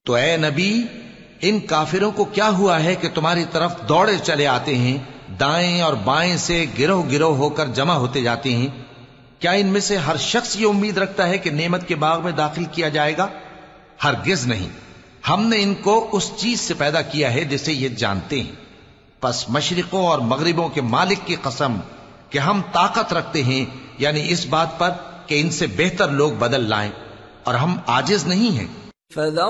तो ए नबी, इन काफिरों को क्या हुआ है कि तुम्हारी तरफ दौड़े चले आते हैं, दाएं और बाएं से गिरोह गिरोह होकर जमा होते जाते हैं? क्या इनमें से हर शख्स ये उम्मीद रखता है कि नेमत के बाग में दाखिल किया जाएगा? हरगिज नहीं। हमने इनको उस चीज से पैदा किया है जिसे ये जानते हैं। बस मशरिकों और मगरिबों के मालिक की कसम कि हम ताकत रखते हैं, यानी इस बात पर कि इनसे बेहतर लोग बदल लाएं, और हम आजिज नहीं हैं।